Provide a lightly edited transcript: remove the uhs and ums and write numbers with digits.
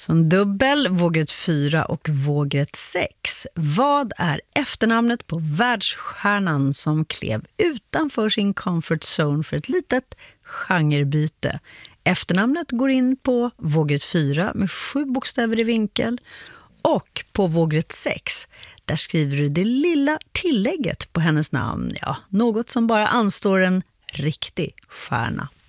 Så en dubbel, vågrätt 4 och vågrätt 6. Vad är efternamnet på världsstjärnan som klev utanför sin comfort zone för ett litet genrebyte? Efternamnet går in på vågrätt 4 med 7 bokstäver i vinkel. Och på vågrätt 6, där skriver du det lilla tillägget på hennes namn. Ja, något som bara anstår en riktig stjärna.